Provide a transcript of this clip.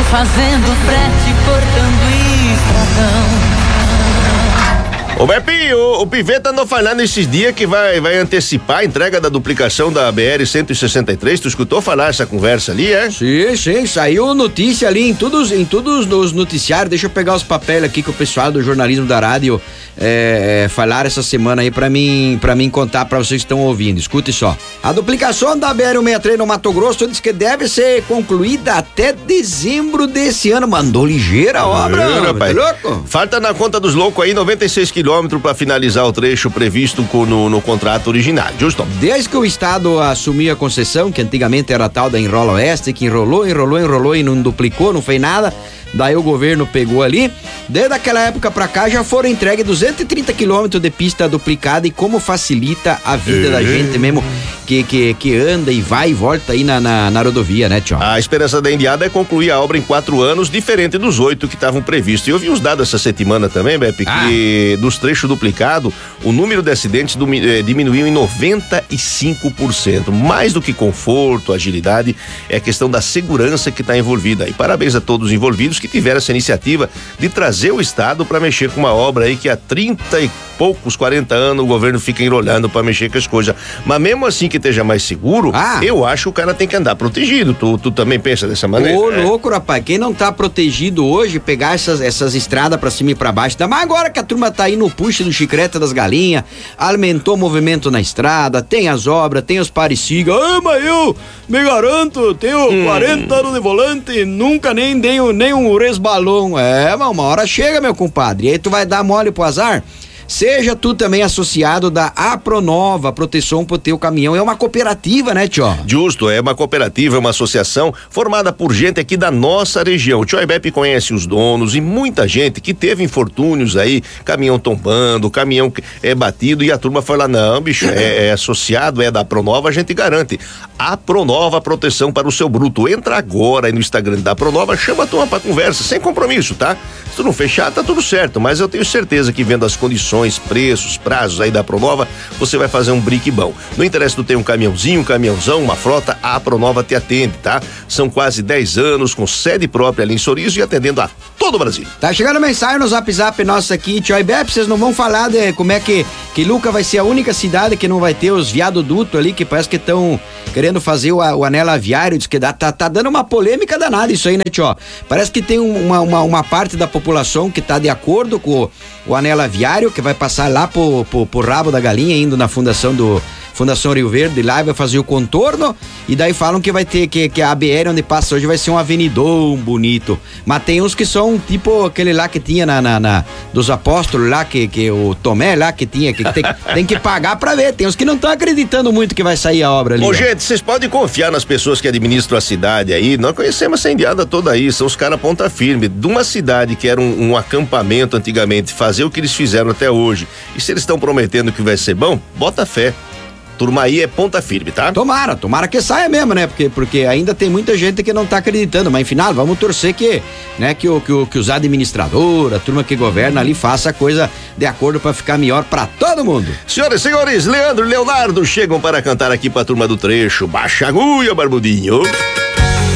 fazendo frete, cortando estradão. Ô Bepinho, o Piveta andou falando esses dias que vai antecipar a entrega da duplicação da BR-163. Tu escutou falar essa conversa ali, é? Sim, saiu notícia ali em todos os noticiários. Deixa eu pegar os papéis aqui que o pessoal do jornalismo da rádio falaram essa semana aí pra mim contar pra vocês que estão ouvindo. Escute só. A duplicação da BR-163 no Mato Grosso diz que deve ser concluída até dezembro desse ano. Mandou ligeira a obra, rapaz. Louco? Falta na conta dos loucos aí 96 quilômetros para finalizar o trecho previsto no contrato original, justo? Desde que o estado assumiu a concessão, que antigamente era a tal da Enrola Oeste, que enrolou e não duplicou, não fez nada, daí o governo pegou ali, desde aquela época pra cá já foram entregues 230 quilômetros de pista duplicada, e como facilita a vida da gente mesmo que anda e vai e volta aí na rodovia, né, tio? A esperança da Indiada é concluir a obra em 4 anos, diferente dos 8 que estavam previstos. E eu vi uns dados essa semana também, Beppe, que dos trechos duplicados, o número de acidentes diminuiu em 95%. Mais do que conforto, agilidade, é a questão da segurança que está envolvida. E parabéns a todos os envolvidos que tiveram essa iniciativa de trazer o estado para mexer com uma obra aí que há 30 e poucos, 40 anos o governo fica enrolando para mexer com as coisas. Mas mesmo assim que esteja mais seguro, eu acho que o cara tem que andar protegido. Tu também pensa dessa maneira? Ô, louco, rapaz, quem não tá protegido hoje, pegar essas estradas pra cima e pra baixo, ainda mais agora que a turma tá aí no push do chicreta das galinhas, aumentou o movimento na estrada, tem as obras, tem os parecidos. Mas eu me garanto, tenho 40 anos de volante, nunca nem dei um resbalão. Mas uma hora chega, meu compadre, e aí tu vai dar mole pro azar? Seja tu também associado da Apronova, proteção pro teu caminhão. É uma cooperativa, né, tio? Justo, é uma cooperativa, é uma associação formada por gente aqui da nossa região. O tio Ibepe conhece os donos e muita gente que teve infortúnios aí, caminhão tombando, caminhão batido, e a turma fala, não, bicho, é associado, é da Apronova, a gente garante. Apronova, proteção para o seu bruto. Entra agora aí no Instagram da Apronova, chama a turma pra conversa, sem compromisso, tá? Se tu não fechar, tá tudo certo, mas eu tenho certeza que vendo as condições, preços, prazos aí da Apronova, você vai fazer um brique bom. Não interessa tu ter um caminhãozinho, um caminhãozão, uma frota, a Apronova te atende, tá? São quase 10 anos com sede própria ali em Sorriso e atendendo a todo o Brasil. Tá chegando mensagem no Zap nosso aqui, tio Ibepe, vocês não vão falar de como é que Luca vai ser a única cidade que não vai ter os viadutos ali, que parece que estão querendo fazer o anel aviário, diz que tá dando uma polêmica danada isso aí, né, tio? Parece que tem uma parte da população que tá de acordo com o anel aviário, que vai passar lá pro rabo da galinha, indo na Fundação Rio Verde, lá vai fazer o contorno, e daí falam que vai ter que a BR onde passa hoje vai ser um avenidão bonito, mas tem uns que são tipo aquele lá que tinha dos apóstolos lá, que o Tomé lá que tinha, que tem que pagar pra ver, tem uns que não estão acreditando muito que vai sair a obra ali. Ô, gente, vocês podem confiar nas pessoas que administram a cidade aí, nós conhecemos essa indiada toda aí, são os caras ponta firme, de uma cidade que era um acampamento antigamente, fazer o que eles fizeram até hoje, e se eles estão prometendo que vai ser bom, bota fé. Turma aí é ponta firme, tá? Tomara que saia mesmo, né? Porque ainda tem muita gente que não tá acreditando, mas enfim, vamos torcer que os administradores, a turma que governa ali faça a coisa de acordo pra ficar melhor pra todo mundo. Senhoras e senhores, Leandro e Leonardo chegam para cantar aqui pra turma do trecho. Baixa a agulha, barbudinho.